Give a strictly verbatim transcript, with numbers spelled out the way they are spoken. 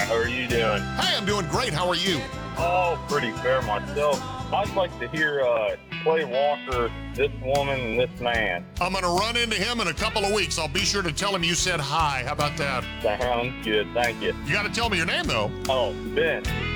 How are you doing? Hey, I'm doing great. How are you? Oh, pretty fair myself. I'd like to hear uh, Clay Walker, This Woman, and This Man. I'm going to run into him in a couple of weeks. I'll be sure to tell him you said hi. How about that? Sounds good. Thank you. You got to tell me your name, though. Oh, Ben.